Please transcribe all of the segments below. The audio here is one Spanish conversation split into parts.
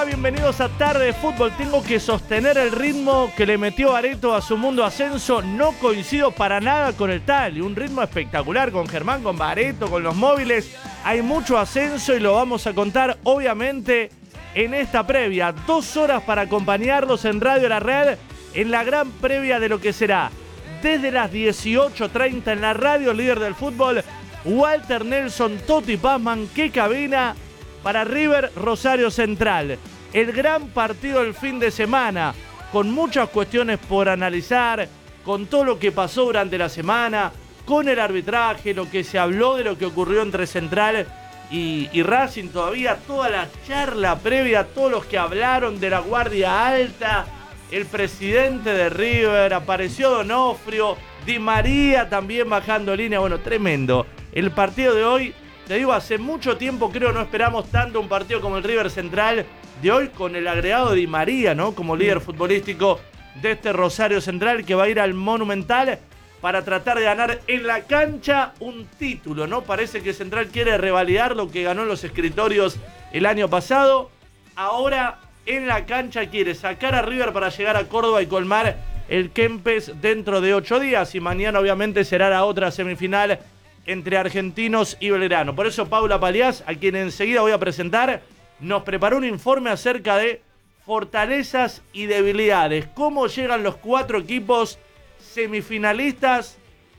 va? Bienvenidos a Tarde de Fútbol. Tengo que sostener el ritmo que le metió Areto a su Mundo Ascenso. No coincido para nada con el tal. Un ritmo espectacular con Germán, con Bareto, con los móviles. Hay mucho ascenso y lo vamos a contar, obviamente, en esta previa. 2 horas para acompañarlos en Radio La Red en la gran previa de lo que será desde las 18:30 en la radio líder del fútbol. Walter Nelson, Totti Pazman, qué cabina para River Rosario Central. El gran partido del fin de semana, con muchas cuestiones por analizar, con todo lo que pasó durante la semana, con el arbitraje, lo que se habló de lo que ocurrió entre Central y Racing todavía, toda la charla previa, todos los que hablaron de la guardia alta, el presidente de River, apareció Donofrio, Di María también bajando línea, bueno, tremendo. El partido de hoy, te digo, hace mucho tiempo creo no esperamos tanto un partido como el River Central de hoy con el agregado de Di María, ¿no? Como líder futbolístico de este Rosario Central que va a ir al Monumental para tratar de ganar en la cancha un título, ¿no? Parece que Central quiere revalidar lo que ganó en los escritorios el año pasado. Ahora en la cancha quiere sacar a River para llegar a Córdoba y colmar el Kempes dentro de 8 días. Y mañana obviamente será la otra semifinal entre Argentinos y Belgrano. Por eso Paula Paliás, a quien enseguida voy a presentar, nos preparó un informe acerca de fortalezas y debilidades. Cómo llegan los 4 equipos semifinalistas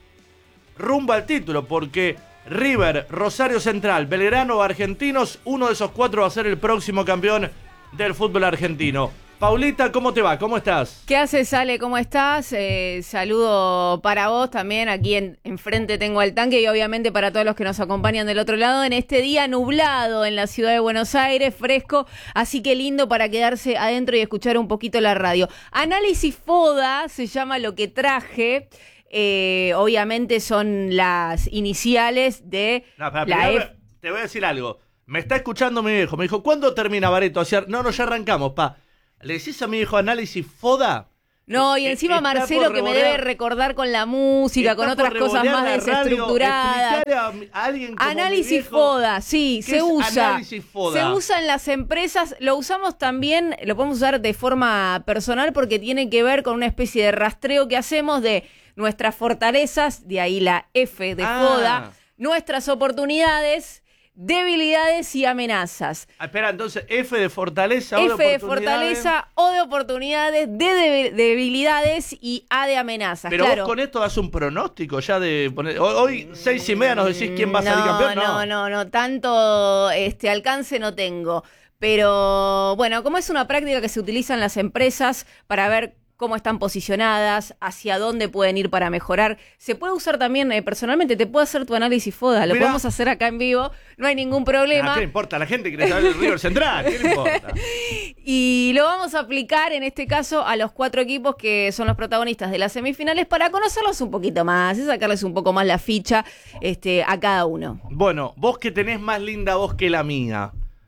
rumbo al título, porque River, Rosario Central, Belgrano o Argentinos, uno de esos 4 va a ser el próximo campeón del fútbol argentino. Paulita, ¿cómo te va? ¿Cómo estás? ¿Qué haces, Ale? ¿Cómo estás? Saludo para vos también. Aquí enfrente tengo al tanque y obviamente para todos los que nos acompañan del otro lado en este día nublado en la ciudad de Buenos Aires, fresco, así que lindo para quedarse adentro y escuchar un poquito la radio. Análisis FODA se llama lo que traje. Obviamente son las iniciales de Te voy a decir algo. Me está escuchando mi viejo. Me dijo, ¿cuándo termina Bareto? No, ya arrancamos, pa. ¿Le decís a mi hijo análisis FODA? No, y encima Marcelo que me debe recordar con la música, con otras cosas más desestructuradas. A alguien como análisis FODA, sí, se usa. Análisis FODA? Se usa en las empresas, lo usamos también, lo podemos usar de forma personal porque tiene que ver con una especie de rastreo que hacemos de nuestras fortalezas, de ahí la F de FODA, nuestras oportunidades, debilidades y amenazas. Espera, entonces, F de fortaleza, F de fortaleza, O de oportunidades, D de debilidades y A de amenazas. Pero claro. Vos con esto das un pronóstico ya de poner. Hoy 6:30 nos decís quién va a salir campeón. No, tanto alcance no tengo. Pero bueno, como es una práctica que se utiliza en las empresas para ver cómo están posicionadas, hacia dónde pueden ir para mejorar. Se puede usar también, personalmente, te puedo hacer tu análisis FODA, lo podemos hacer acá en vivo, no hay ningún problema. ¿Qué le importa? La gente quiere saber el River Central, ¿qué le importa? Y lo vamos a aplicar, en este caso, a los 4 equipos que son los protagonistas de las semifinales para conocerlos un poquito más y sacarles un poco más la ficha a cada uno. Bueno, vos que tenés más linda voz que la mía.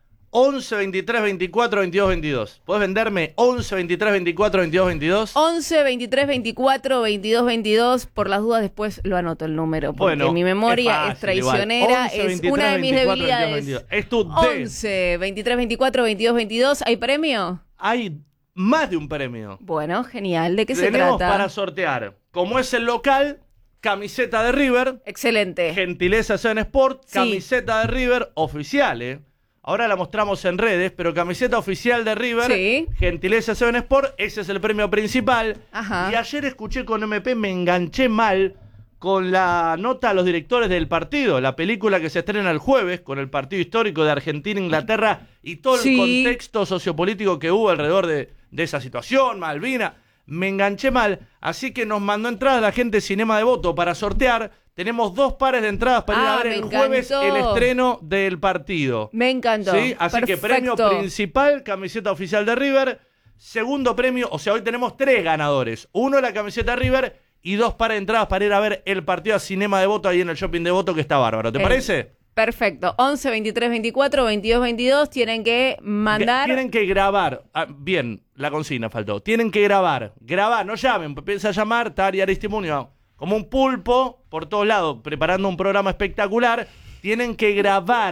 11 23 24 22 22. ¿Podés venderme 11 23 24 22 22? 11 23 24 22 22. Por las dudas después lo anoto el número. Porque mi memoria es traicionera. 11, 23, es una de mis 24, debilidades. 22, 22. Es tu 11 23 24 22 22. ¿Hay premio? Hay más de un premio. Bueno, genial. ¿De qué se trata? Tenemos para sortear. Como es el local, camiseta de River. Excelente. Gentileza Seven Sport. Camiseta de River oficial, Ahora la mostramos en redes, pero camiseta oficial de River, sí. Gentileza Seven Sport, ese es el premio principal. Ajá. Y ayer escuché con MP, me enganché mal con la nota a los directores del partido, la película que se estrena el jueves, con el partido histórico de Argentina-Inglaterra y todo el contexto sociopolítico que hubo alrededor de esa situación, Malvina. Me enganché mal, así que nos mandó entradas la gente de Cinema Devoto para sortear. Tenemos 2 pares de entradas para ir a ver el jueves el estreno del partido. Me encantó. ¿Sí? Así que premio principal, camiseta oficial de River. Segundo premio, o sea, hoy tenemos 3 ganadores. 1 la camiseta de River y 2 pares de entradas para ir a ver el partido a Cinema Devoto ahí en el Shopping Devoto, que está bárbaro. ¿Te parece? Perfecto. 11 23 24 22 22. Tienen que mandar. Tienen que grabar. Bien, la consigna faltó. Tienen que grabar. No llamen. Piensa llamar, Tari Aristimunio. Como un pulpo por todos lados, preparando un programa espectacular. Tienen que grabar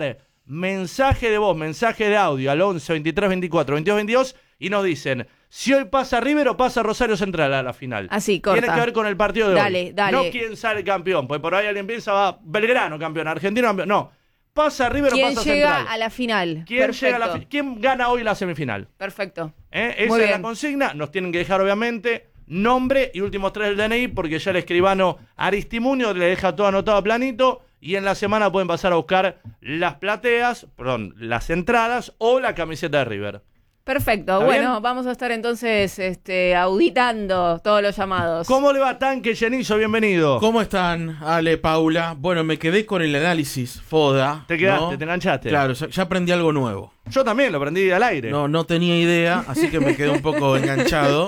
mensaje de voz, mensaje de audio al 11 23 24 22 22 y nos dicen si hoy pasa River o pasa Rosario Central a la final. Así, corta. Tiene que ver con el partido de Dale, hoy. dale. No quién sale campeón, pues por ahí alguien piensa, va Belgrano campeón, Argentino campeón. No, pasa River o ¿Quién pasa llega Central. a la final? ¿Quién Perfecto. llega a la ¿Quién gana hoy la semifinal? Perfecto. Esa Muy es la bien. consigna. Nos tienen que dejar, obviamente, nombre y últimos 3 del DNI, porque ya el escribano Aristimuño le deja todo anotado planito. Y en la semana pueden pasar a buscar las plateas, perdón, las entradas o la camiseta de River. Perfecto. ¿Está Bueno, bien? vamos a estar entonces auditando todos los llamados. ¿Cómo le va, Tanque Genizo? Bienvenido. ¿Cómo están, Ale, Paula? Bueno, me quedé con el análisis FODA. Te quedaste, ¿no? te enganchaste. Claro, ya aprendí algo nuevo. Yo también lo aprendí al aire. No tenía idea, así que me quedé un poco enganchado.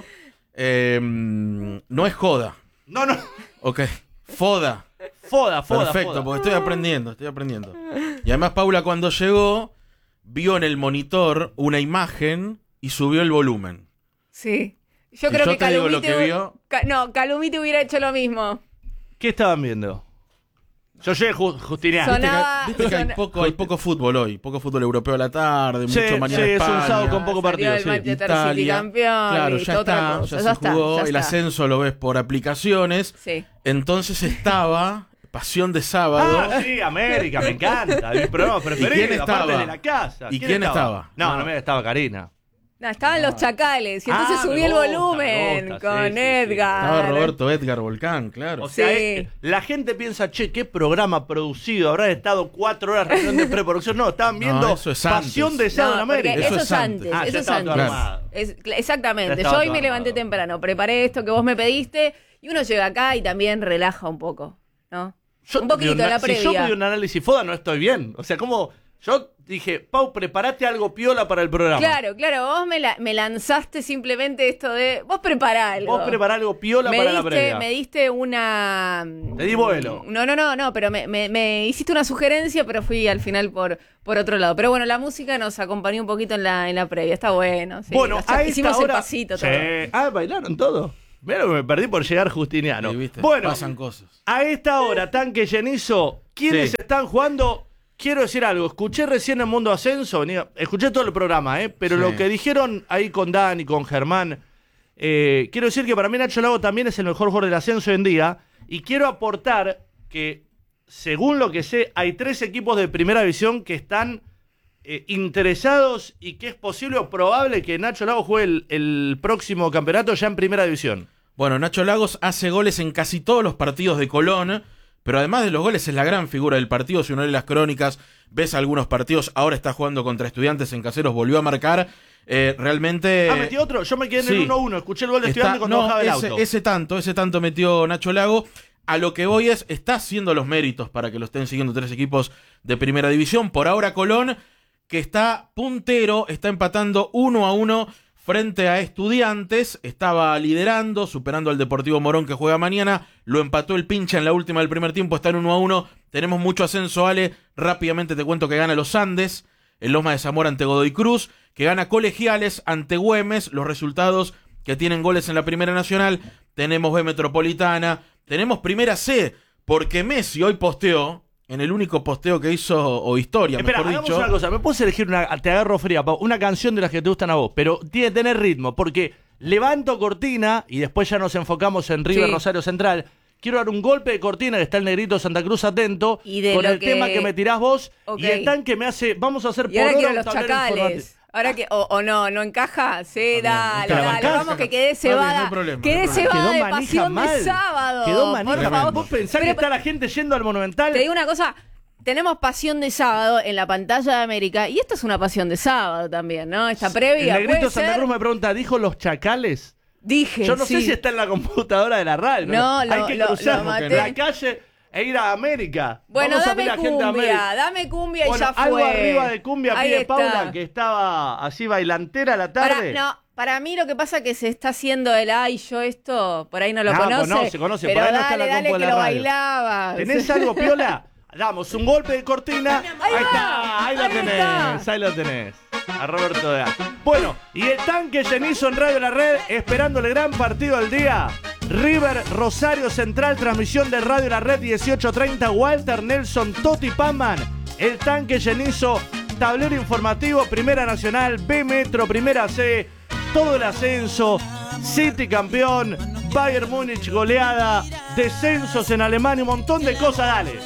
No es joda, No. ok. FODA. Foda. Perfecto, porque estoy aprendiendo. Y además Paula cuando llegó vio en el monitor una imagen y subió el volumen. Sí. Yo Y creo yo que te digo Calumite... lo que vio. Calumite hubiera hecho lo mismo. ¿Qué estaban viendo? Yo llegué Justiniano. Sonaba- Viste que hay poco fútbol hoy, poco fútbol europeo a la tarde, mucho mañana es un España. sábado con poco Salió partido, el sí. Manchester Italia. City campeón. Claro, listo, ya otra está, cosa. ya se jugó, ya el está. ascenso lo ves por aplicaciones. Sí. Entonces estaba Pasión de Sábado. Ah, sí, América, me encanta. Mi programa preferido, ¿Y quién aparte estaba? de la casa. ¿Y quién estaba? No, me estaba Karina. No, estaban los chacales y entonces subí me el gusta, volumen me gusta, con sí, sí, Edgar. Estaba Roberto Edgar Volcán, claro. O sea, Sí. la gente piensa, che, qué programa producido. Habrá estado 4 horas reunión de preproducción. No, estaban viendo eso es antes. Pasión de Sábado en No, porque América. eso es antes. Ah, ya Eso es estaba todo antes. armado. Ya Exactamente. estaba Yo hoy todo me levanté armado. temprano, preparé esto que vos me pediste y uno llega acá y también relaja un poco, ¿no? Un poquito pedí la si yo previa. pedí un análisis FODA, no estoy bien. O sea, como yo dije, Pau, prepárate algo piola para el programa. Claro, vos me lanzaste simplemente esto de... Vos prepará algo. Vos prepará algo piola para la previa. Me diste una... Te di vuelo. No, pero me hiciste una sugerencia, pero fui al final por otro lado. Pero bueno, la música nos acompañó un poquito en la previa, está bueno. Sí, Bueno, a esta hicimos hora... el pasito Sí. todo. Ah, bailaron todo. Mira lo que me perdí por llegar Justiniano. Sí, ¿viste? Bueno, Pasan cosas. a esta hora, Tanque Genizo, ¿quiénes Sí. están jugando? Quiero decir algo, escuché recién en Mundo Ascenso, escuché todo el programa, pero Sí. lo que dijeron ahí con Dan y con Germán, quiero decir que para mí Nacho Lago también es el mejor jugador del ascenso hoy en día, y quiero aportar que, según lo que sé, hay 3 equipos de primera división que están interesados y que es posible o probable que Nacho Lago juegue el próximo campeonato ya en primera división. Bueno, Nacho Lagos hace goles en casi todos los partidos de Colón, pero además de los goles es la gran figura del partido. Si uno lee las crónicas, ves algunos partidos, ahora está jugando contra Estudiantes en Caseros, volvió a marcar. Realmente... ¿Metió otro? Yo me quedé en sí. el 1-1, escuché el gol de Estudiantes cuando bajaba el auto. ese tanto metió Nacho Lago. A lo que voy está haciendo los méritos para que lo estén siguiendo 3 equipos de primera división. Por ahora Colón, que está puntero, está empatando 1-1 frente a Estudiantes, estaba liderando, superando al Deportivo Morón que juega mañana, lo empató el Pincha en la última del primer tiempo, está en 1-1, tenemos mucho ascenso, Ale, rápidamente te cuento que gana los Andes, el Loma de Zamora ante Godoy Cruz, que gana Colegiales ante Güemes, los resultados que tienen goles en la Primera Nacional, tenemos B Metropolitana, tenemos Primera C, porque Messi hoy posteó, en el único posteo que hizo, o historia, Espera, mejor hagamos dicho. una cosa, ¿me puedes elegir te agarro fría, Pau, una canción de las que te gustan a vos, pero tiene que tener ritmo, porque levanto cortina y después ya nos enfocamos en River Sí. Rosario Central. Quiero dar un golpe de cortina, que está el negrito Santa Cruz atento, Y de con lo el tema que me tirás vos, Ok. y el Tanque me hace, vamos a hacer Y ahora por quiero hora los un tablero informativo. chacales. Ahora que, o no encaja, sí, dale, ¿te la dale, bancás? vamos que quedé Está bien, no cebada, hay problema, quedé no hay problema. cebada de manija pasión mal. de sábado, Quedó manija por mal. favor. ¿Vos pensás que Pero- está la gente yendo al Monumental? Te digo una cosa, tenemos pasión de sábado en la pantalla de América, y esto es una pasión de sábado también, ¿no? Esta previa, El negrito ¿puede Santa ser? Cruz me pregunta, ¿dijo los chacales? Dije, Yo no sí. sé si está en la computadora de la radio. No, Hay que lo cruzar maté. la calle e ir a América. Bueno, Vamos a dame ver a gente de América. dame cumbia y Bueno, ya fue. algo arriba de cumbia Ahí pide está. Paula, que estaba así bailantera a la tarde. Para mí lo que pasa es que se está haciendo el yo esto, por ahí no lo No, conoce. conoce, pero por ahí no está dale, la dale compu de que la lo radio. bailaba. ¿Tenés algo, Piola? Damos un golpe de cortina. Ahí va, está, ahí lo ahí tenés, está. ahí lo tenés. A Roberto de A. Bueno, y el Tanque Genizo en Radio La Red, esperando el gran partido del día. River Rosario Central, transmisión de Radio La Red 18:30. Walter Nelson, Totti Panman El Tanque Llenizo, tablero informativo, Primera Nacional, B Metro, Primera C, todo el ascenso, City campeón, Bayern Múnich goleada, descensos en Alemania, un montón de cosas, dale.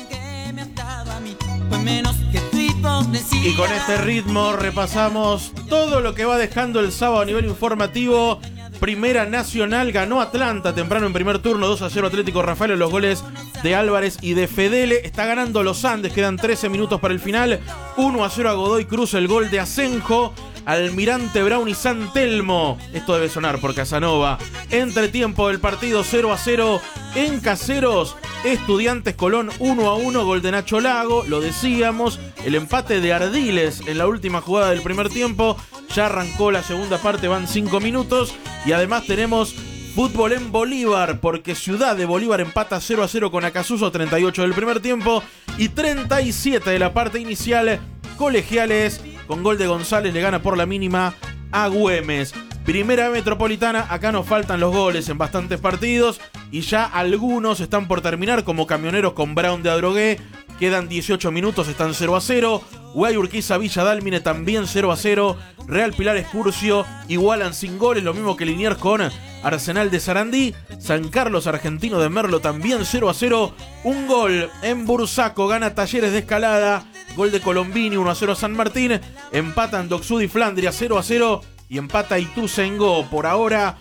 Y con este ritmo repasamos todo lo que va dejando el sábado a nivel informativo. Primera Nacional, ganó Atlanta temprano en primer turno, 2-0 Atlético Rafael, los goles de Álvarez y de Fedele. Está ganando Los Andes, quedan 13 minutos para el final, 1-0 a Godoy Cruz, el gol de Asenjo. Almirante Brown y San Telmo, esto debe sonar por Casanova. Entretiempo del partido, 0-0 en Caseros. Estudiantes Colón 1-1, gol de Nacho Lago, lo decíamos. El empate de Ardiles en la última jugada del primer tiempo. Ya arrancó la segunda parte, van 5 minutos. Y además tenemos fútbol en Bolívar, porque Ciudad de Bolívar empata 0-0 con Acasuso, 38 del primer tiempo y 37 de la parte inicial. Colegiales, con gol de González, le gana por la mínima a Güemes. Primera Metropolitana, acá nos faltan los goles en bastantes partidos y ya algunos están por terminar, como Camioneros con Brown de Adrogué. Quedan 18 minutos, están 0-0. Guayurquiza Villa Dálmine también 0-0. Real Pilar Excursio igualan sin goles, lo mismo que Liniers con Arsenal de Sarandí. San Carlos Argentino de Merlo también 0-0. Un gol en Bursaco, gana Talleres de Escalada. Gol de Colombini, 1-0 San Martín. Empatan Doxud y Flandria 0-0. Y empata Ituzaingó por ahora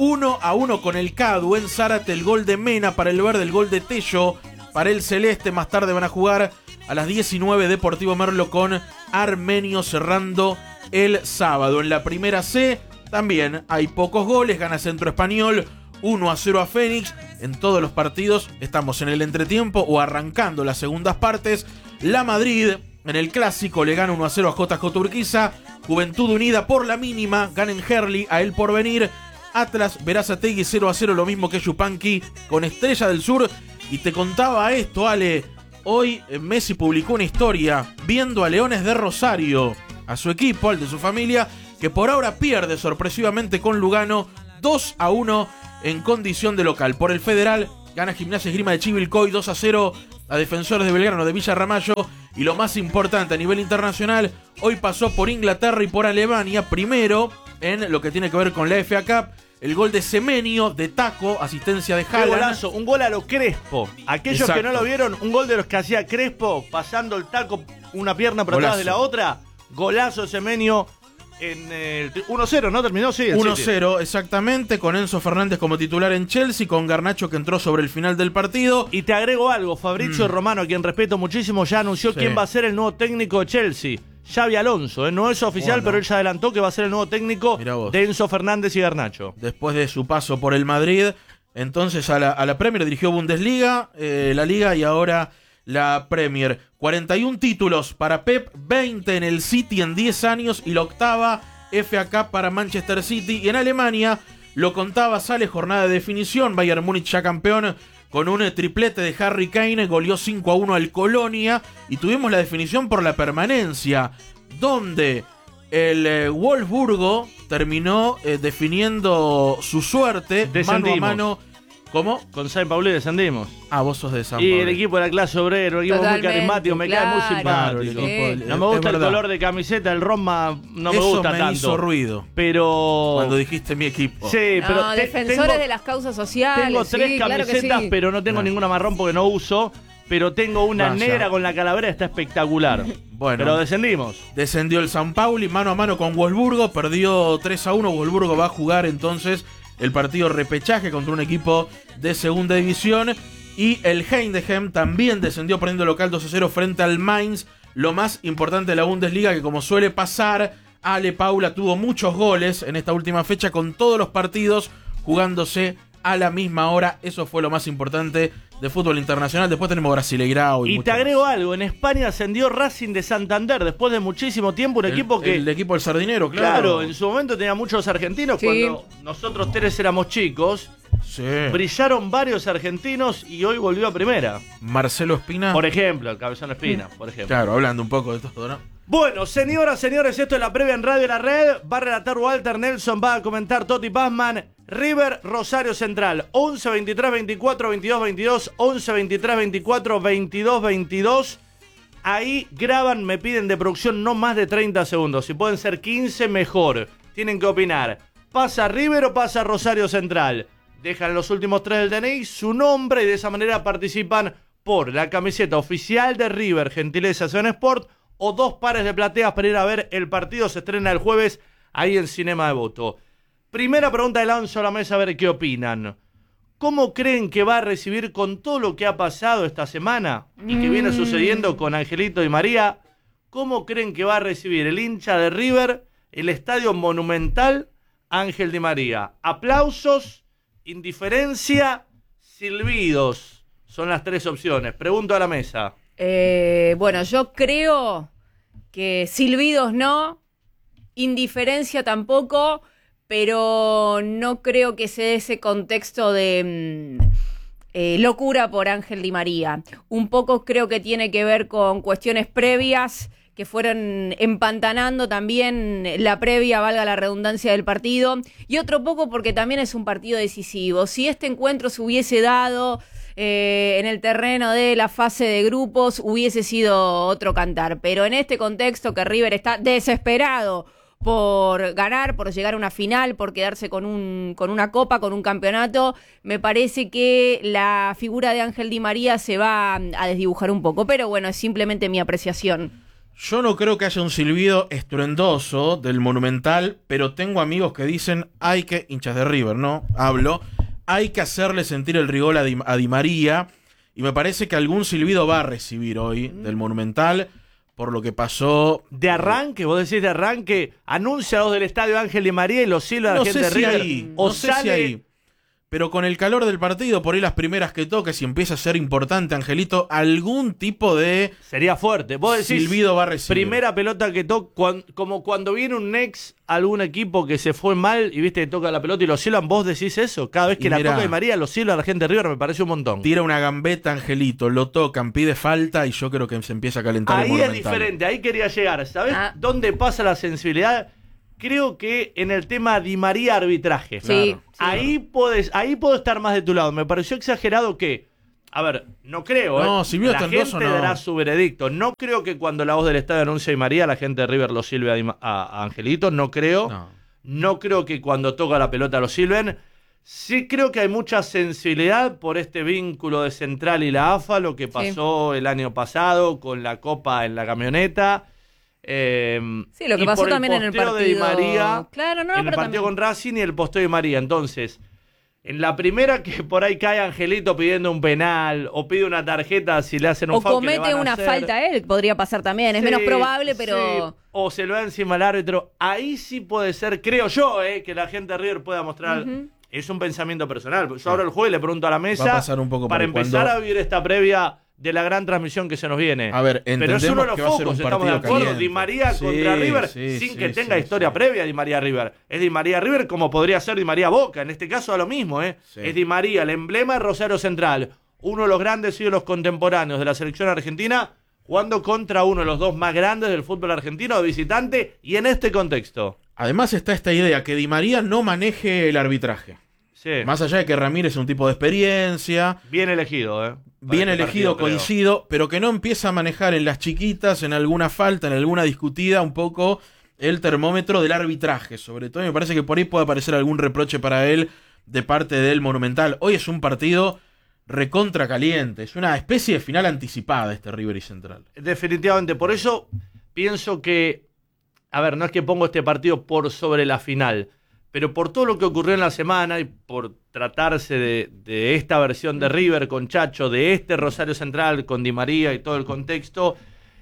1-1 con el CADU en Zárate. El gol de Mena para el verde, el gol de Tello para el celeste. Más tarde van a jugar a las 19 Deportivo Merlo con Armenio cerrando el sábado. En la primera C también hay pocos goles. Gana Centro Español 1-0 a Fénix. En todos los partidos estamos en el entretiempo o arrancando las segundas partes. La Madrid en el clásico le gana 1-0 a JJ Urquiza. Juventud Unida por la mínima gana en Herli a El Porvenir. Atlas Berazategui 0-0, lo mismo que Yupanqui con Estrella del Sur. Y te contaba esto, Ale. Hoy Messi publicó una historia viendo a Leones de Rosario, a su equipo, al de su familia, que por ahora pierde sorpresivamente con Lugano 2-1 en condición de local. Por el Federal gana Gimnasia Esgrima de Chivilcoy 2-0 a Defensores de Belgrano de Villa Ramallo. Y lo más importante a nivel internacional, hoy pasó por Inglaterra y por Alemania, primero en lo que tiene que ver con la FA Cup. El gol de Semenio, de taco, asistencia de Haaland. Golazo, un gol a lo Crespo. Aquellos Exacto. que no lo vieron, un gol de los que hacía Crespo, pasando el taco una pierna por atrás de la otra. Golazo de Semenio en el 1-0, ¿no? Terminó, sí. 1-0, exactamente, con Enzo Fernández como titular en Chelsea, con Garnacho que entró sobre el final del partido. Y te agrego algo, Fabrizio Romano, a quien respeto muchísimo, ya anunció quién va a ser el nuevo técnico de Chelsea. Xavi Alonso, no es oficial, pero él ya adelantó que va a ser el nuevo técnico de Enzo Fernández y Garnacho. Después de su paso por el Madrid, entonces a la Premier dirigió Bundesliga, la Liga y ahora la Premier. 41 títulos para Pep, 20 en el City en 10 años y la octava FA Cup para Manchester City. Y en Alemania, lo contaba, sale jornada de definición, Bayern Múnich ya campeón con un triplete de Harry Kane, goleó 5-1 al Colonia y tuvimos la definición por la permanencia, donde el Wolfsburgo terminó definiendo su suerte mano a mano. ¿Cómo? Con San Pauli descendimos. Ah, vos sos de San Y Pauli. el equipo de la clase obrera, un equipo muy carismático, me cae muy simpático. No me gusta el color de camiseta, el Roma no me gusta tanto. Eso me hizo ruido. Pero cuando dijiste mi equipo. Sí, pero no, defensores de las causas sociales. Tengo 3 camisetas, pero no tengo ninguna marrón porque no uso. Pero tengo una negra con la calavera, está espectacular. Bueno, pero descendimos. Descendió el San Pauli mano a mano con Wolfsburgo, perdió 3-1. Wolfsburgo va a jugar entonces el partido repechaje contra un equipo de segunda división. Y el Heidenheim también descendió perdiendo local 2-0 frente al Mainz. Lo más importante de la Bundesliga, que como suele pasar, Ale Paula tuvo muchos goles en esta última fecha con todos los partidos jugándose a la misma hora. Eso fue lo más importante de fútbol internacional. Después tenemos Brasileirao y te agrego algo, en España ascendió Racing de Santander después de muchísimo tiempo, un equipo que... El equipo del Sardinero, claro. Claro, en su momento tenía muchos argentinos, cuando nosotros 3 éramos chicos. Sí. Brillaron varios argentinos y hoy volvió a primera. Marcelo Espina. Por ejemplo, el Cabezón Espina, por ejemplo. Claro, hablando un poco de todo, ¿no? Bueno, señoras, señores, esto es la previa en Radio La Red. Va a relatar Walter Nelson, va a comentar Toti Pazman. River, Rosario Central, 11 23 24 22 22, 11 23 24 22 22. ahí graban, me piden de producción no más de 30 segundos. Si pueden ser 15, mejor. Tienen que opinar. ¿Pasa River o pasa Rosario Central? Dejan los últimos 3 del DNI, su nombre, y de esa manera participan por la camiseta oficial de River, gentileza Zona Sport, o 2 pares de plateas para ir a ver el partido. Se estrena el jueves ahí en Cinema de Voto. Primera pregunta de lanzo a la mesa, a ver qué opinan. ¿Cómo creen que va a recibir con todo lo que ha pasado esta semana y que viene sucediendo con Angelito y María? ¿Cómo creen que va a recibir el hincha de River el Estadio Monumental Ángel Di María? Aplausos, indiferencia, silbidos. Son las 3 opciones. Pregunto a la mesa. Bueno, yo creo que silbidos no, indiferencia tampoco, pero no creo que se dé ese contexto de locura por Ángel Di María. Un poco creo que tiene que ver con cuestiones previas que fueron empantanando también la previa, valga la redundancia, del partido, y otro poco porque también es un partido decisivo. Si este encuentro se hubiese dado en el terreno de la fase de grupos, hubiese sido otro cantar, pero en este contexto que River está desesperado por ganar, por llegar a una final, por quedarse con una copa, con un campeonato, me parece que la figura de Ángel Di María se va a desdibujar un poco, pero bueno, es simplemente mi apreciación. Yo no creo que haya un silbido estruendoso del Monumental, pero tengo amigos que dicen hinchas de River, ¿no? Hay que hacerle sentir el rigor a Di María, y me parece que algún silbido va a recibir hoy del Monumental, por lo que pasó. De arranque, vos decís de arranque, anuncia los del Estadio Ángel Di María y los silba a la gente de River. No sé si ahí. Pero con el calor del partido, por ahí las primeras que toques y empieza a ser importante, Angelito, algún tipo de sería fuerte. Vos decís, silbido va a recibir. Primera pelota que toca, como cuando viene un ex a algún equipo que se fue mal y viste que toca la pelota y lo silban, vos decís eso. Cada vez que la toca Di María, lo silba a la gente de River, me parece un montón. Tira una gambeta, Angelito, lo tocan, pide falta y yo creo que se empieza a calentar el Monumental. Ahí es diferente, ahí quería llegar. ¿Sabés dónde pasa la sensibilidad? Creo que en el tema Di María arbitraje. Sí, ahí puedo estar más de tu lado. Me pareció exagerado que, a ver, no creo, no, Silvio la gente dará su veredicto. No creo que cuando la voz del estadio anuncia a Di María, la gente de River lo silbe a Angelito. No creo. No creo que cuando toca la pelota lo silben. Sí creo que hay mucha sensibilidad por este vínculo de Central y la AFA, lo que pasó el año pasado con la Copa en la camioneta. Sí, lo que pasó también en el partido de Di María, claro, no, en el partido con Racing y el posteo de Di María. Entonces, en la primera que por ahí cae Angelito pidiendo un penal o pide una tarjeta si le hacen un foul, o comete una falta a él, podría pasar también, es menos probable, pero sí. O se lo da encima al árbitro, ahí sí puede ser, creo yo, que la gente de River pueda mostrar. Es un pensamiento personal. Yo abro el juego y le pregunto a la mesa, va a pasar un poco para empezar a vivir esta previa de la gran transmisión que se nos viene. A ver, pero es uno de los que va a ser focos, un estamos de partido acuerdo. caliente. Di María contra River, sin que tenga historia previa Di María River. Es Di María River como podría ser Di María Boca. En este caso a lo mismo, Es Di María, el emblema de Rosario Central. Uno de los grandes ídolos contemporáneos de la selección argentina, jugando contra uno de los dos más grandes del fútbol argentino de visitante, y en este contexto. Además está esta idea que Di María no maneje el arbitraje. Sí. Más allá de que Ramírez es un tipo de experiencia. Bien elegido, Bien elegido, coincido, pero que no empieza a manejar en las chiquitas, en alguna falta, en alguna discutida, un poco el termómetro del arbitraje. Sobre todo, me parece que por ahí puede aparecer algún reproche para él de parte del Monumental. Hoy es un partido recontra caliente, es una especie de final anticipada este River y Central. Definitivamente, por eso pienso que, a ver, no es que pongo este partido por sobre la final, pero por todo lo que ocurrió en la semana y por tratarse de esta versión de River con Chacho, de este Rosario Central con Di María y todo el contexto,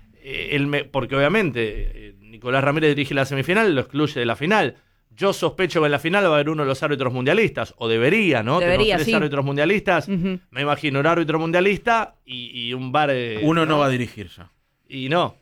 porque obviamente Nicolás Ramírez dirige la semifinal, lo excluye de la final. Yo sospecho que en la final va a haber uno de los árbitros mundialistas, o debería, ¿no? Debería, Tenemos 3 árbitros mundialistas, me imagino un árbitro mundialista y un VAR. Uno no va a dirigir ya. Y no.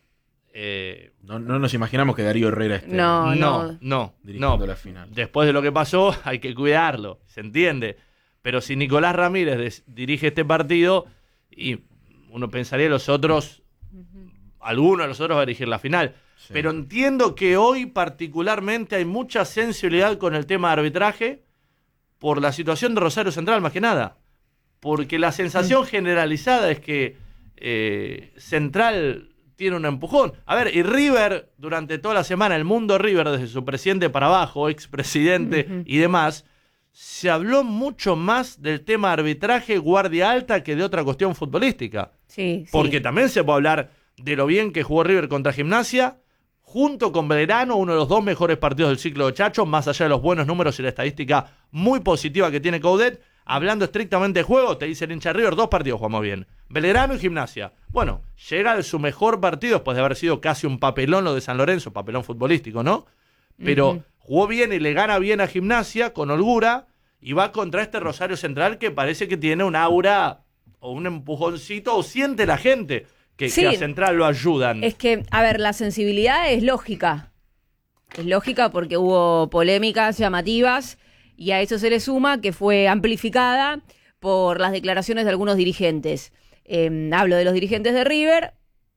No nos imaginamos que Darío Herrera esté dirigiendo la final. Después de lo que pasó, hay que cuidarlo, se entiende. Pero si Nicolás Ramírez dirige este partido, y uno pensaría los otros, alguno de los otros va a dirigir la final. Sí. Pero entiendo que hoy particularmente hay mucha sensibilidad con el tema de arbitraje por la situación de Rosario Central, más que nada. Porque la sensación generalizada es que Central tiene un empujón. A ver, y River, durante toda la semana, el mundo River, desde su presidente para abajo, expresidente y demás, se habló mucho más del tema arbitraje, guardia alta, que de otra cuestión futbolística. Sí, Porque también se puede hablar de lo bien que jugó River contra Gimnasia, junto con Belgrano, uno de los 2 mejores partidos del ciclo de Chacho, más allá de los buenos números y la estadística muy positiva que tiene Coudet. Hablando estrictamente de juego, te dice el hincha River, 2 partidos jugamos bien. Belgrano y Gimnasia. Bueno, llega a su mejor partido después de haber sido casi un papelón lo de San Lorenzo, papelón futbolístico, ¿no? Pero jugó bien y le gana bien a Gimnasia con holgura y va contra este Rosario Central que parece que tiene un aura o un empujoncito o siente la gente que a Central lo ayudan. Es que, a ver, la sensibilidad es lógica. Es lógica porque hubo polémicas llamativas y a eso se le suma que fue amplificada por las declaraciones de algunos dirigentes. Hablo de los dirigentes de River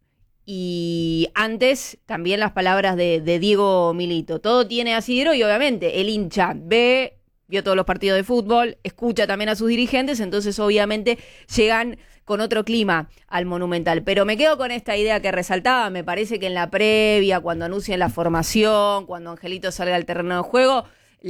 y antes también las palabras de Diego Milito. Todo tiene asidero y obviamente el hincha vio todos los partidos de fútbol, escucha también a sus dirigentes, entonces obviamente llegan con otro clima al Monumental. Pero me quedo con esta idea que resaltaba, me parece que en la previa, cuando anuncien la formación, cuando Angelito salga al terreno de juego,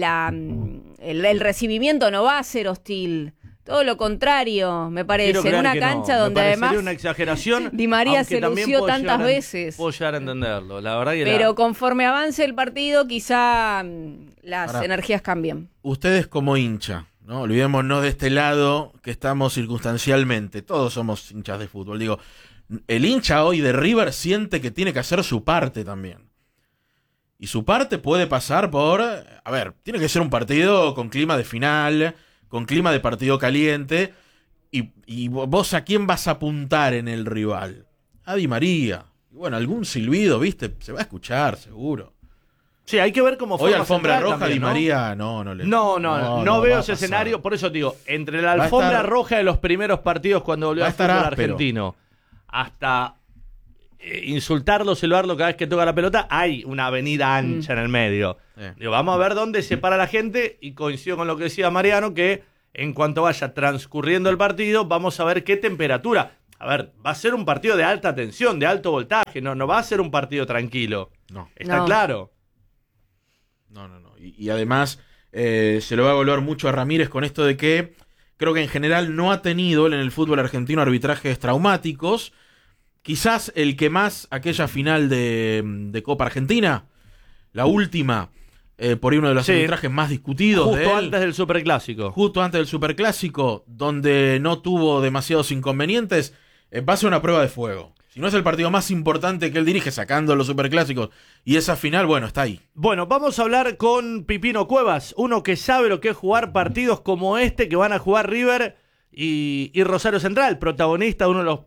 el recibimiento no va a ser hostil. Todo lo contrario, me parece. En una cancha donde además una exageración, Di María se lució tantas veces. Puedo llegar a entenderlo, la verdad que pero conforme avance el partido, quizá las energías cambien. Ustedes como hincha, ¿no? Olvidémonos de este lado que estamos circunstancialmente. Todos somos hinchas de fútbol. Digo, el hincha hoy de River siente que tiene que hacer su parte también. Y su parte puede pasar por... A ver, tiene que ser un partido con clima de final, con clima de partido caliente. Y vos, ¿a quién vas a apuntar en el rival? A Di María. Y bueno, algún silbido, ¿viste? Se va a escuchar, seguro. Sí, hay que ver cómo fue. Hoy alfombra roja, también, Di María, no veo ese escenario. Por eso digo, entre la alfombra roja de los primeros partidos cuando volvió al fútbol argentino, hasta insultarlo, silbarlo cada vez que toca la pelota, hay una avenida ancha en el medio. Digo, vamos a ver dónde se para la gente, y coincido con lo que decía Mariano, que en cuanto vaya transcurriendo el partido, vamos a ver qué temperatura. A ver, va a ser un partido de alta tensión, de alto voltaje, no va a ser un partido tranquilo. No. Está claro. No. Y además se lo va a evaluar mucho a Ramírez con esto de que creo que en general no ha tenido en el fútbol argentino arbitrajes traumáticos. Quizás el que más, aquella final de Copa Argentina, la última, por ahí uno de los arbitrajes más discutidos de él. Justo antes del Superclásico. Justo antes del Superclásico, donde no tuvo demasiados inconvenientes, va a ser una prueba de fuego. Si no es el partido más importante que él dirige, sacando los Superclásicos, y esa final, bueno, está ahí. Bueno, vamos a hablar con Pipino Cuevas, uno que sabe lo que es jugar partidos como este que van a jugar River y Rosario Central, protagonista de uno de los...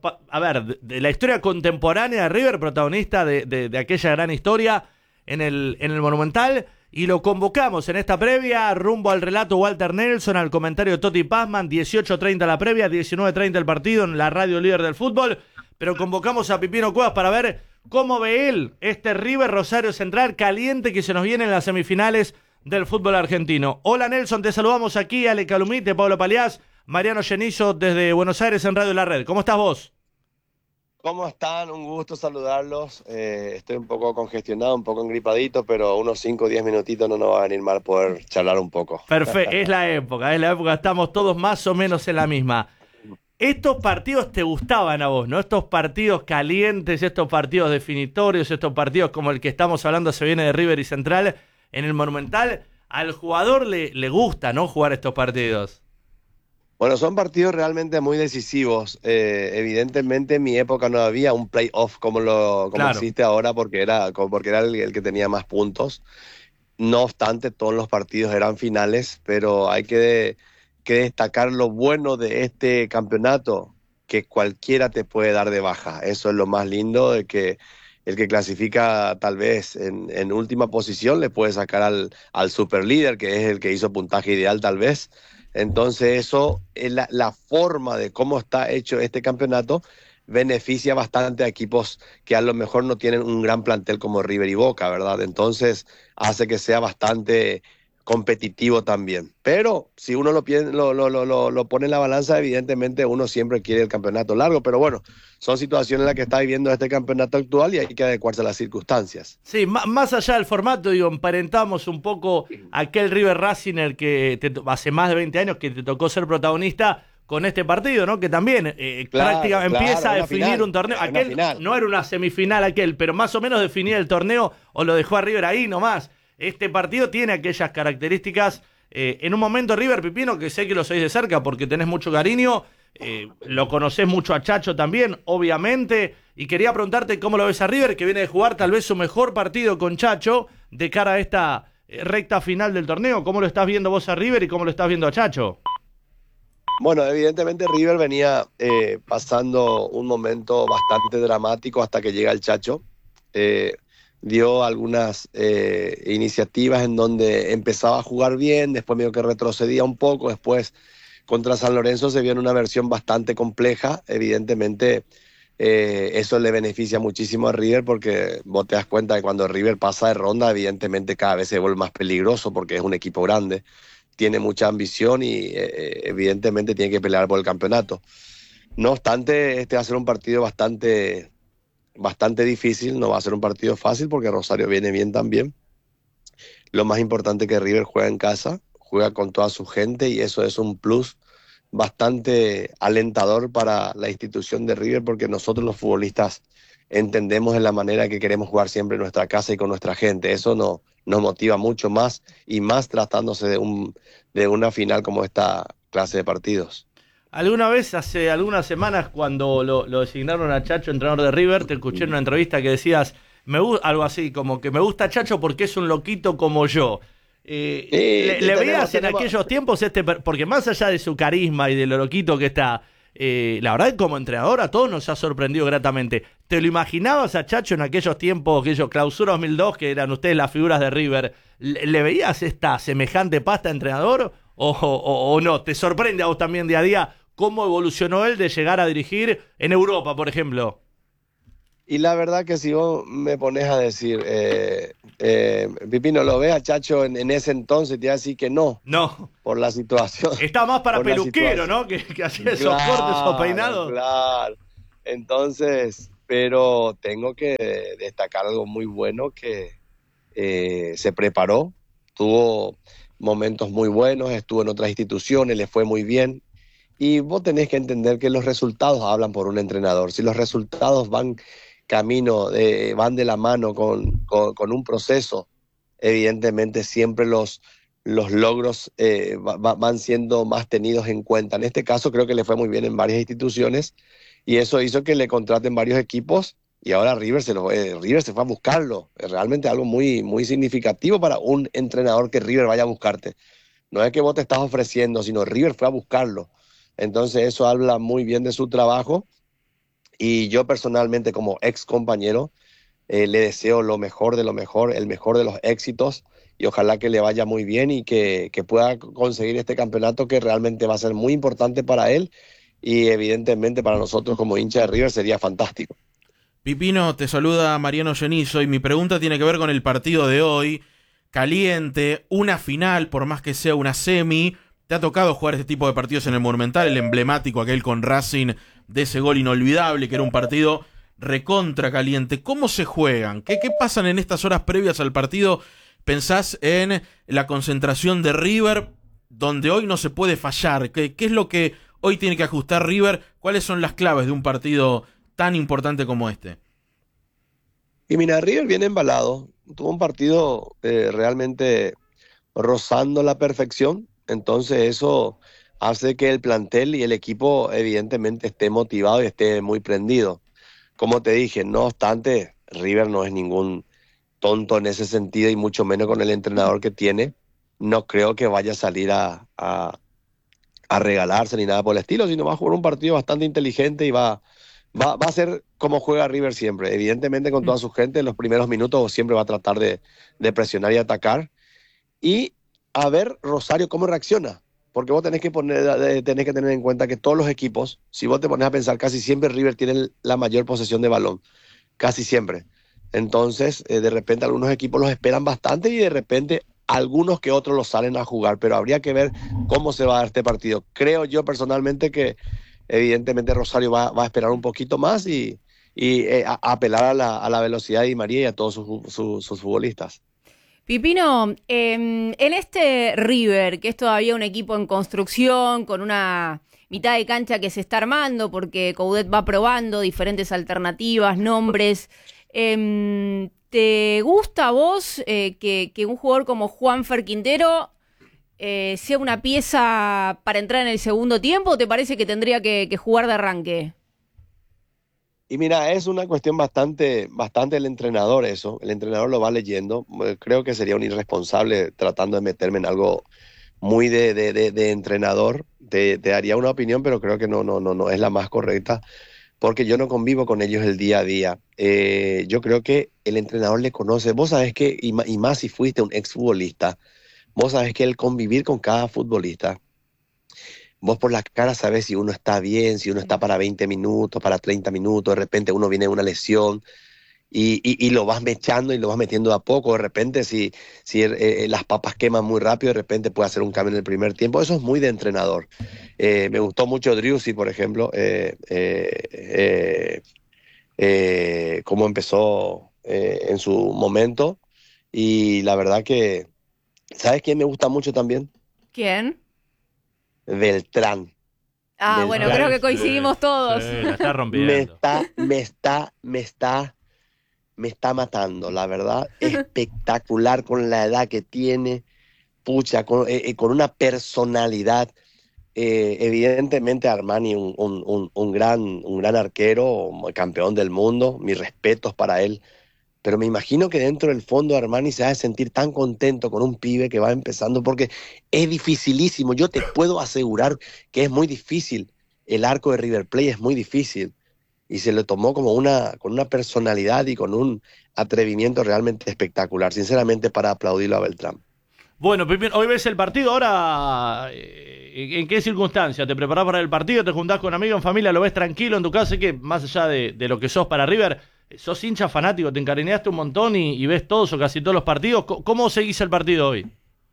de la historia contemporánea de River, protagonista de aquella gran historia en el Monumental, y lo convocamos en esta previa, rumbo al relato Walter Nelson, al comentario de Toti Pazman, 18:30 la previa, 19:30 el partido en la radio líder del fútbol, pero convocamos a Pipino Cuevas para ver cómo ve él este River Rosario Central caliente que se nos viene en las semifinales del fútbol argentino. Hola Nelson, te saludamos aquí, Ale Calumite, Pablo Paliás, Mariano Genizo desde Buenos Aires en Radio La Red. ¿Cómo estás vos? ¿Cómo están? Un gusto saludarlos. Estoy un poco congestionado, un poco engripadito, pero unos 5 o 10 minutitos no nos va a venir mal poder charlar un poco. Perfecto, es la época, estamos todos más o menos en la misma. Estos partidos te gustaban a vos, ¿no? Estos partidos calientes, estos partidos definitorios, estos partidos como el que estamos hablando se viene de River y Central en el Monumental. Al jugador le gusta, ¿no? Jugar estos partidos. Bueno, son partidos realmente muy decisivos. Evidentemente en mi época no había un playoff como claro, existe ahora porque era el que tenía más puntos. No obstante, todos los partidos eran finales, pero hay que destacar lo bueno de este campeonato, que cualquiera te puede dar de baja. Eso es lo más lindo, de que el que clasifica tal vez en última posición le puede sacar al superlíder, que es el que hizo puntaje ideal tal vez. Entonces eso, la forma de cómo está hecho este campeonato beneficia bastante a equipos que a lo mejor no tienen un gran plantel como River y Boca, ¿verdad? Entonces hace que sea bastante competitivo también. Pero si uno lo pone en la balanza, evidentemente uno siempre quiere el campeonato largo, pero bueno, son situaciones en las que está viviendo este campeonato actual y hay que adecuarse a las circunstancias. Sí, más allá del formato, digo, emparentamos un poco aquel River Racing el que hace más de 20 años que te tocó ser protagonista con este partido, ¿no? Que también prácticamente empieza a definir final, un torneo. Aquel no era una semifinal aquel, pero más o menos definía el torneo o lo dejó a River ahí nomás. Este partido tiene aquellas características. En un momento, River, Pipino, que sé que lo seguís de cerca porque tenés mucho cariño, lo conocés mucho a Chacho también, obviamente, y quería preguntarte cómo lo ves a River, que viene de jugar tal vez su mejor partido con Chacho de cara a esta recta final del torneo. ¿Cómo lo estás viendo vos a River y cómo lo estás viendo a Chacho? Bueno, evidentemente River venía pasando un momento bastante dramático hasta que llega el Chacho. Dio algunas iniciativas en donde empezaba a jugar bien, después medio que retrocedía un poco, después contra San Lorenzo se vio en una versión bastante compleja. Evidentemente eso le beneficia muchísimo a River porque vos te das cuenta que cuando River pasa de ronda, evidentemente cada vez se vuelve más peligroso porque es un equipo grande, tiene mucha ambición y evidentemente tiene que pelear por el campeonato. No obstante, este va a ser un partido bastante difícil, no va a ser un partido fácil porque Rosario viene bien también. Lo más importante es que River juega en casa, juega con toda su gente y eso es un plus bastante alentador para la institución de River porque nosotros los futbolistas entendemos en la manera que queremos jugar siempre en nuestra casa y con nuestra gente. Eso nos motiva mucho más y más tratándose de una final como esta clase de partidos. Alguna vez, hace algunas semanas, cuando lo designaron a Chacho entrenador de River, te escuché en una entrevista que decías algo así, como que me gusta Chacho porque es un loquito como yo. ¿Le veías en aquellos tiempos porque más allá de su carisma y de lo loquito que está, la verdad que como entrenador a todos nos ha sorprendido gratamente? ¿Te lo imaginabas a Chacho en aquellos tiempos, aquellos clausura 2002, que eran ustedes las figuras de River? ¿Le veías esta semejante pasta de entrenador o no? ¿Te sorprende a vos también día a día cómo evolucionó él de llegar a dirigir en Europa, por ejemplo? Y la verdad que si vos me pones a decir, Pipino, ¿lo ves a Chacho en ese entonces? Te iba a decir que no. No. Por la situación. Está más para peluquero, ¿no? Que hacía esos cortes o peinados. Claro. Entonces, pero tengo que destacar algo muy bueno que se preparó, tuvo momentos muy buenos, estuvo en otras instituciones, le fue muy bien. Y vos tenés que entender que los resultados hablan por un entrenador. Si los resultados van van de la mano con un proceso, evidentemente siempre los logros van siendo más tenidos en cuenta. En este caso creo que le fue muy bien en varias instituciones y eso hizo que le contraten varios equipos y ahora River se fue a buscarlo. Es realmente algo muy, muy significativo para un entrenador que River vaya a buscarte. No es que vos te estás ofreciendo, sino River fue a buscarlo. Entonces eso habla muy bien de su trabajo y yo personalmente como ex compañero le deseo lo mejor de lo mejor, el mejor de los éxitos y ojalá que le vaya muy bien y que pueda conseguir este campeonato que realmente va a ser muy importante para él y evidentemente para nosotros como hincha de River sería fantástico. Pipino, te saluda Mariano Genizo y mi pregunta tiene que ver con el partido de hoy, caliente, una final por más que sea una semi. ¿Te ha tocado jugar este tipo de partidos en el Monumental, el emblemático aquel con Racing de ese gol inolvidable, que era un partido recontra caliente? ¿Cómo se juegan? ¿Qué pasan en estas horas previas al partido? ¿Pensás en la concentración de River, donde hoy no se puede fallar? ¿Qué es lo que hoy tiene que ajustar River? ¿Cuáles son las claves de un partido tan importante como este? Y mira, River viene embalado. Tuvo un partido realmente rozando la perfección. Entonces eso hace que el plantel y el equipo evidentemente esté motivado y esté muy prendido. Como te dije, no obstante, River no es ningún tonto en ese sentido y mucho menos con el entrenador que tiene. No creo que vaya a salir a regalarse ni nada por el estilo, sino va a jugar un partido bastante inteligente y va a ser como juega River siempre. Evidentemente con toda su gente en los primeros minutos siempre va a tratar de presionar y atacar. Y a ver Rosario cómo reacciona, porque vos tenés que tener en cuenta que todos los equipos, si vos te pones a pensar, casi siempre River tiene la mayor posesión de balón, casi siempre. Entonces, de repente algunos equipos los esperan bastante y de repente algunos que otros lo salen a jugar, pero habría que ver cómo se va a dar este partido. Creo yo personalmente que evidentemente Rosario va a esperar un poquito más y a apelar a la velocidad de Di María y a todos sus futbolistas. Pipino, en este River, que es todavía un equipo en construcción, con una mitad de cancha que se está armando, porque Coudet va probando diferentes alternativas, nombres, ¿te gusta a vos que un jugador como Juanfer Quintero sea una pieza para entrar en el segundo tiempo, o te parece que tendría que jugar de arranque? Y mira, es una cuestión bastante el entrenador eso. El entrenador lo va leyendo. Creo que sería un irresponsable tratando de meterme en algo muy de entrenador. Te daría una opinión, pero creo que no es la más correcta, porque yo no convivo con ellos el día a día. Yo creo que el entrenador le conoce. Vos sabés que, y más si fuiste un exfutbolista, vos sabés que el convivir con cada futbolista, vos por la cara sabés si uno está bien, si uno está para 20 minutos, para 30 minutos, de repente uno viene de una lesión y lo vas mechando y lo vas metiendo de a poco. De repente si las papas queman muy rápido, de repente puede hacer un cambio en el primer tiempo. Eso es muy de entrenador. Me gustó mucho Driussi, por ejemplo, cómo empezó en su momento. Y la verdad que, ¿sabes quién me gusta mucho también? ¿Quién? Beltrán. Bueno, creo que coincidimos todos. Sí, la está rompiendo. Me está matando, la verdad. Espectacular con la edad que tiene. Pucha, con una personalidad. Evidentemente Armani, un gran arquero, campeón del mundo. Mis respetos para él. Pero me imagino que dentro del fondo Armani se va a sentir tan contento con un pibe que va empezando, porque es dificilísimo. Yo te puedo asegurar que es muy difícil. El arco de River Plate es muy difícil. Y se lo tomó con una personalidad y con un atrevimiento realmente espectacular. Sinceramente, para aplaudirlo a Beltrán. Bueno, Pipino, hoy ves el partido. Ahora, ¿en qué circunstancia? ¿Te preparás para el partido? ¿Te juntás con amigos, en familia? ¿Lo ves tranquilo en tu casa? Sé que más allá de lo que sos para River, sos hincha fanático, te encariñaste un montón y ves todos o casi todos los partidos. ¿Cómo seguís el partido hoy?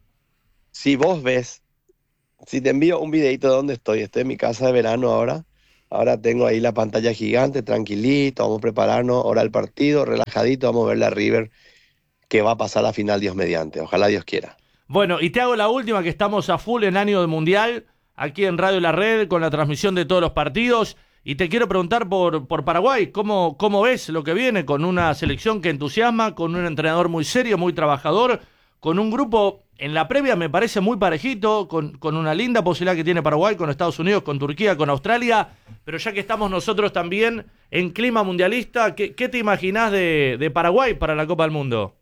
Si vos ves, si te envío un videito de dónde estoy en mi casa de verano ahora. Ahora tengo ahí la pantalla gigante, tranquilito, vamos a prepararnos, hora del partido, relajadito, vamos a ver la River, que va a pasar a la final, Dios mediante, ojalá Dios quiera. Bueno, y te hago la última, que estamos a full en año de Mundial, aquí en Radio La Red, con la transmisión de todos los partidos, y te quiero preguntar por Paraguay, ¿cómo ves lo que viene? Con una selección que entusiasma, con un entrenador muy serio, muy trabajador, con un grupo en la previa me parece muy parejito, con una linda posibilidad que tiene Paraguay, con Estados Unidos, con Turquía, con Australia, pero ya que estamos nosotros también en clima mundialista, ¿qué te imaginás de Paraguay para la Copa del Mundo?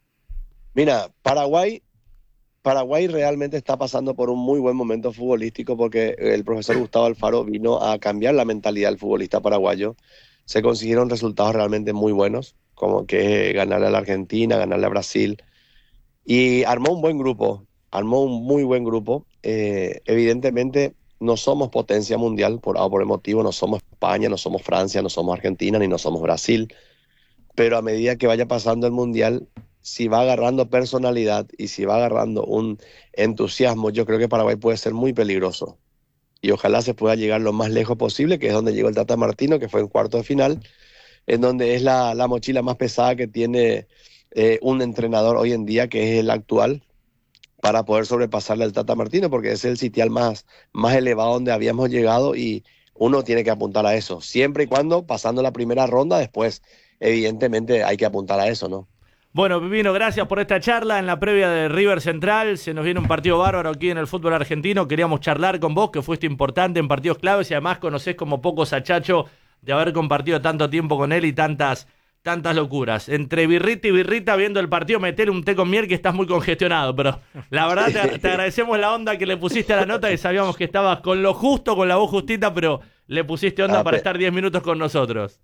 Mira, Paraguay realmente está pasando por un muy buen momento futbolístico, porque el profesor Gustavo Alfaro vino a cambiar la mentalidad del futbolista paraguayo. Se consiguieron resultados realmente muy buenos, como que ganarle a la Argentina, ganarle a Brasil, y armó un buen grupo, armó un muy buen grupo. Evidentemente no somos potencia mundial por el motivo, no somos España, no somos Francia, no somos Argentina, ni no somos Brasil, pero a medida que vaya pasando el mundial, si va agarrando personalidad y si va agarrando un entusiasmo, yo creo que Paraguay puede ser muy peligroso. Y ojalá se pueda llegar lo más lejos posible, que es donde llegó el Tata Martino, que fue en cuarto de final, en donde es la mochila más pesada que tiene un entrenador hoy en día, que es el actual, para poder sobrepasarle al Tata Martino, porque es el sitial más elevado donde habíamos llegado, y uno tiene que apuntar a eso, siempre y cuando pasando la primera ronda. Después evidentemente hay que apuntar a eso, ¿no? Bueno, Pipino, gracias por esta charla en la previa de River Central. Se nos viene un partido bárbaro aquí en el fútbol argentino. Queríamos charlar con vos, que fuiste importante en partidos claves y además conocés como pocos a Chacho, de haber compartido tanto tiempo con él y tantas locuras. Entre birrita y birrita viendo el partido, meter un té con miel, que estás muy congestionado, pero la verdad te agradecemos la onda que le pusiste a la nota, que sabíamos que estabas con lo justo, con la voz justita, pero le pusiste onda para estar 10 minutos con nosotros.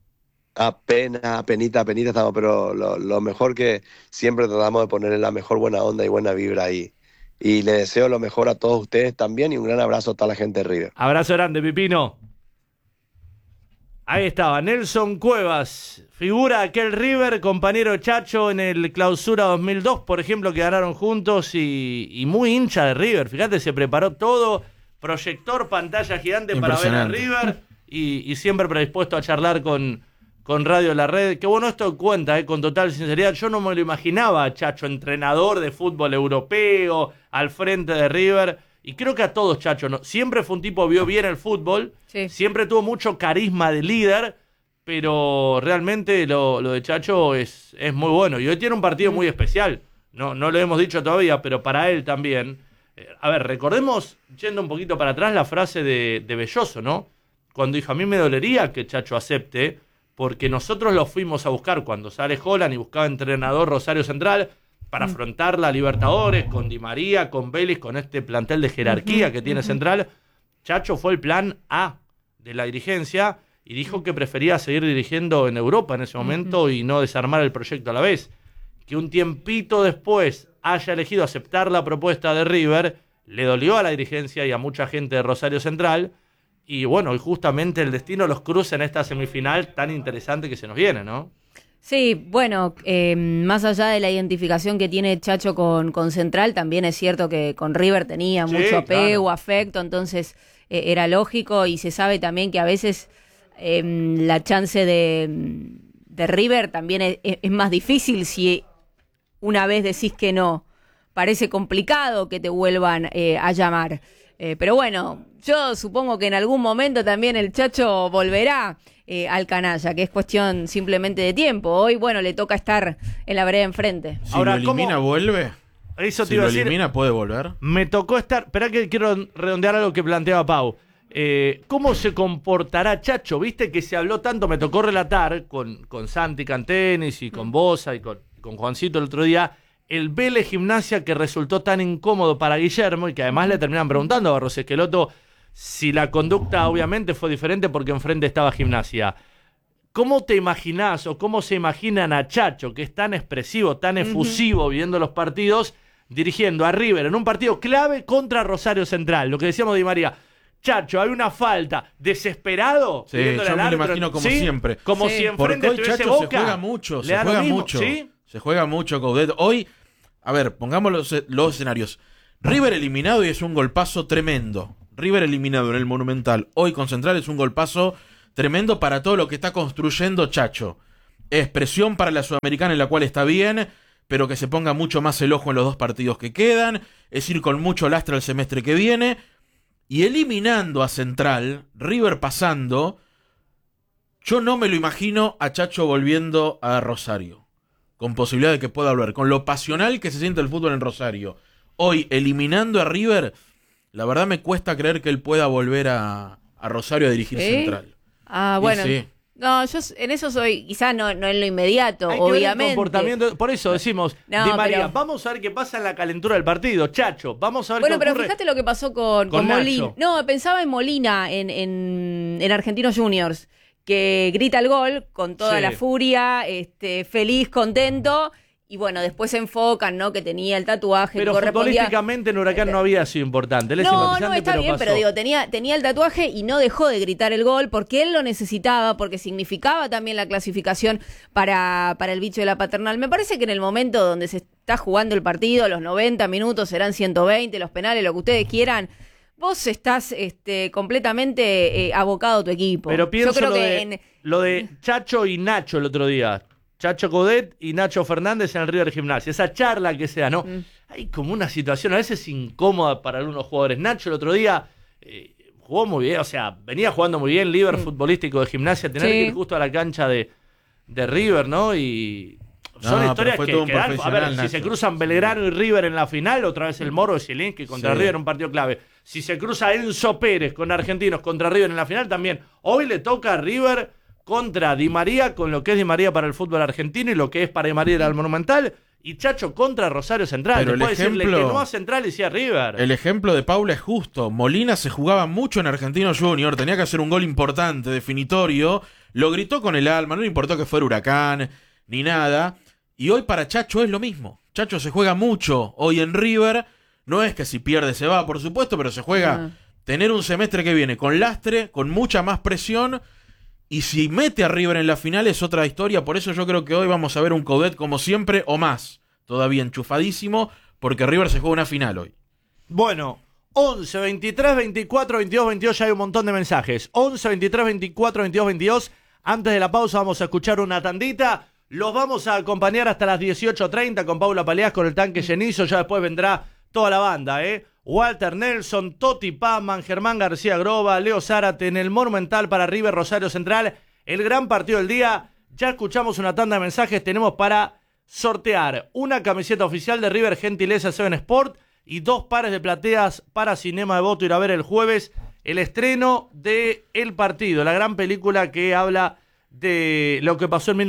Apenita estamos, pero lo mejor, que siempre tratamos de ponerle la mejor buena onda y buena vibra ahí. Y le deseo lo mejor a todos ustedes también, y un gran abrazo a toda la gente de River. Abrazo grande, Pipino. Ahí estaba, Nelson Cuevas, figura de aquel River, compañero Chacho en el Clausura 2002, por ejemplo, que ganaron juntos y muy hincha de River. Fíjate, se preparó todo, proyector, pantalla gigante para ver a River y siempre predispuesto a charlar con Radio La Red. Qué bueno esto cuenta, con total sinceridad. Yo no me lo imaginaba a Chacho, entrenador de fútbol europeo, al frente de River. Y creo que a todos, Chacho, ¿no? Siempre fue un tipo, vio bien el fútbol, sí. Siempre tuvo mucho carisma de líder, pero realmente lo de Chacho es muy bueno. Y hoy tiene un partido muy especial, no lo hemos dicho todavía, pero para él también. A ver, recordemos, yendo un poquito para atrás, la frase de Belloso, ¿no? Cuando dijo, a mí me dolería que Chacho acepte, porque nosotros lo fuimos a buscar cuando sale Holland y buscaba entrenador Rosario Central, para afrontar la Libertadores, con Di María, con Vélez, con este plantel de jerarquía que tiene Central. Chacho fue el plan A de la dirigencia y dijo que prefería seguir dirigiendo en Europa en ese momento y no desarmar el proyecto a la vez. Que un tiempito después haya elegido aceptar la propuesta de River, le dolió a la dirigencia y a mucha gente de Rosario Central. Y bueno, y justamente el destino los cruza en esta semifinal tan interesante que se nos viene, ¿no? Sí, bueno, más allá de la identificación que tiene Chacho con Central, también es cierto que con River tenía mucho apego, claro, afecto, entonces era lógico y se sabe también que a veces la chance de River también es más difícil si una vez decís que no. Parece complicado que te vuelvan a llamar. Pero bueno, yo supongo que en algún momento también el Chacho volverá al canalla, que es cuestión simplemente de tiempo. Hoy, bueno, le toca estar en la vereda enfrente. Si ahora, lo elimina, vuelve. Eso si lo elimina, puede volver. Me tocó estar... Esperá que quiero redondear algo que planteaba Pau. ¿Cómo se comportará Chacho? Viste que se habló tanto, me tocó relatar con Santi Cantenis y con Bosa y con Juancito el otro día, el Vélez Gimnasia que resultó tan incómodo para Guillermo y que además le terminan preguntando a Barros Esqueloto si la conducta obviamente fue diferente porque enfrente estaba Gimnasia. ¿Cómo te imaginás o cómo se imaginan a Chacho, que es tan expresivo, tan efusivo viendo los partidos, dirigiendo a River en un partido clave contra Rosario Central? Lo que decíamos de Di María. Chacho, hay una falta, desesperado. Sí, yo me lo imagino como siempre. Como si enfrente porque hoy Chacho Boca, se juega mucho, ¿sí? Se juega mucho, Coudet. Hoy, a ver, pongamos los escenarios. River eliminado y es un golpazo tremendo. River eliminado en el Monumental, hoy con Central, es un golpazo tremendo para todo lo que está construyendo Chacho. Es presión para la Sudamericana en la cual está bien, pero que se ponga mucho más el ojo en los dos partidos que quedan. Es ir con mucho lastre al semestre que viene. Y eliminando a Central, River pasando, yo no me lo imagino a Chacho volviendo a Rosario. Con posibilidad de que pueda volver. Con lo pasional que se siente el fútbol en Rosario. Hoy, eliminando a River, la verdad me cuesta creer que él pueda volver a Rosario a dirigir Central. Ah, bueno. Sí. No, yo en eso soy, quizás no en lo inmediato, hay obviamente. Que ver el comportamiento, por eso decimos, Di María, pero vamos a ver qué pasa en la calentura del partido. Chacho, vamos a ver qué ocurre. Bueno, pero fíjate lo que pasó con Molina. No, pensaba en Molina, en Argentinos Juniors, que grita el gol con toda la furia, feliz, contento. Y bueno, después se enfocan, ¿no? Que tenía el tatuaje. Pero futbolísticamente en Huracán no había sido importante. Él no, está bien, pero digo, tenía el tatuaje y no dejó de gritar el gol porque él lo necesitaba, porque significaba también la clasificación para el bicho de la Paternal. Me parece que en el momento donde se está jugando el partido, los 90 minutos serán 120, los penales, lo que ustedes quieran, vos estás completamente abocado a tu equipo. Pero pienso yo creo lo de Chacho y Nacho el otro día. Chacho Coudet y Nacho Fernández en el River Gimnasia. Esa charla que sea, ¿no? Hay como una situación a veces incómoda para algunos jugadores. Nacho el otro día jugó muy bien, o sea, venía jugando muy bien, líder futbolístico de Gimnasia, tener que ir justo a la cancha de River, ¿no? Y son historias que dan, a ver, Nacho, si se cruzan Belgrano y River en la final, otra vez el Moro de Zielinski contra River en un partido clave. Si se cruza Enzo Pérez con Argentinos contra River en la final también. Hoy le toca a River contra Di María, con lo que es Di María para el fútbol argentino y lo que es para Di María al Monumental, y Chacho contra Rosario Central. Pero puede decirle que no a Central y sí a River. El ejemplo de Paula es justo. Molina se jugaba mucho en Argentinos Junior, tenía que hacer un gol importante, definitorio, lo gritó con el alma, no le importó que fuera Huracán, ni nada, y hoy para Chacho es lo mismo. Chacho se juega mucho hoy en River, no es que si pierde se va, por supuesto, pero se juega tener un semestre que viene con lastre, con mucha más presión, Y si mete a River en la final es otra historia. Por eso yo creo que hoy vamos a ver un Coudet como siempre o más. Todavía enchufadísimo, porque River se juega una final hoy. Bueno, 11, 23, 24, 22, 22, ya hay un montón de mensajes. 11, 23, 24, 22, 22. Antes de la pausa vamos a escuchar una tandita. Los vamos a acompañar hasta las 18:30 con Paula Paleás, con el tanque llenizo. Ya después vendrá toda la banda, Walter Nelson, Toti Pazman, Germán García Groba, Leo Zárate en el Monumental para River Rosario Central. El gran partido del día. Ya escuchamos una tanda de mensajes. Tenemos para sortear una camiseta oficial de River, gentileza 7 Sport, y 2 pares de plateas para Cinema de Voto. Ir a ver el jueves el estreno de El Partido, la gran película que habla de lo que pasó en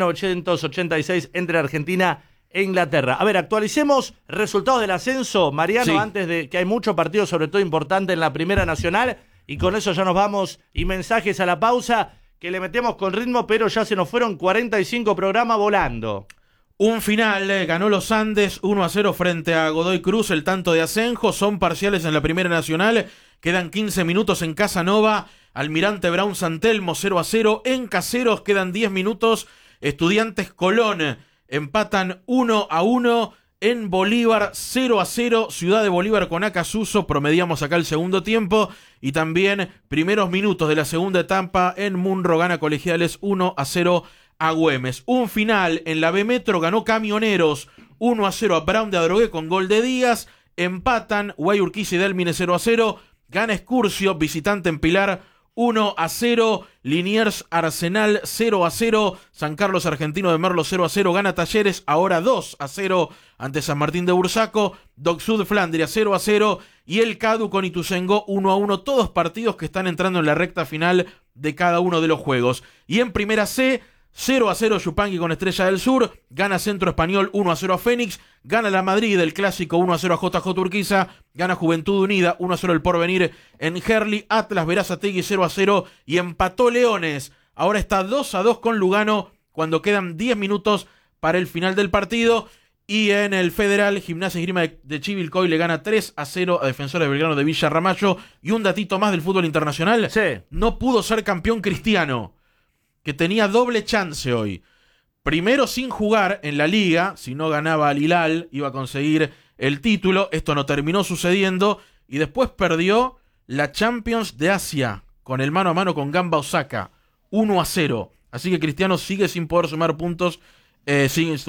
1986 entre Argentina e Inglaterra. A ver, actualicemos resultados del ascenso, Mariano, sí, antes de que hay muchos partidos, sobre todo importantes en la Primera Nacional, y con eso ya nos vamos, y mensajes a la pausa, que le metemos con ritmo, pero ya se nos fueron 45 programas volando. Un final, ganó los Andes 1-0 frente a Godoy Cruz, el tanto de Asenjo, son parciales en la Primera Nacional, quedan 15 minutos en Casanova, Almirante Brown San Telmo 0-0, en Caseros quedan 10 minutos, Estudiantes Colón empatan 1-1, en Bolívar 0-0, Ciudad de Bolívar con Acasuso, promediamos acá el segundo tiempo, y también primeros minutos de la segunda etapa en Munro gana Colegiales 1-0 a Güemes. Un final en la B Metro, ganó Camioneros 1-0 a Brown de Adrogué con gol de Díaz, empatan Guayurquiza y Delmine 0-0, gana Excursio, visitante en Pilar 1-0, Liniers Arsenal 0-0, San Carlos Argentino de Merlo 0-0, gana Talleres ahora 2-0 ante San Martín de Bursaco, Doc Sud Flandria 0-0 y el Cadu con Ituzaingó 1-1, todos partidos que están entrando en la recta final de cada uno de los juegos. Y en Primera C, 0-0 Yupanqui con Estrella del Sur, gana Centro Español 1-0 a Fénix, gana la Madrid el Clásico 1-0 a JJ Urquiza, gana Juventud Unida 1-0 el Porvenir en Herli, Atlas Verazategui 0-0 y empató Leones. Ahora está 2-2 con Lugano cuando quedan 10 minutos para el final del partido. Y en el Federal, Gimnasia y Esgrima de Chivilcoy le gana 3-0 a Defensores de Belgrano de Villa Ramallo. Y un datito más del fútbol internacional, Sí. no pudo ser campeón Cristiano, que tenía doble chance hoy. Primero sin jugar en la liga, si no ganaba al Hilal iba a conseguir el título, esto no terminó sucediendo, y después perdió la Champions de Asia con el mano a mano con Gamba Osaka 1-0. Así que Cristiano sigue sin poder sumar puntos, sigue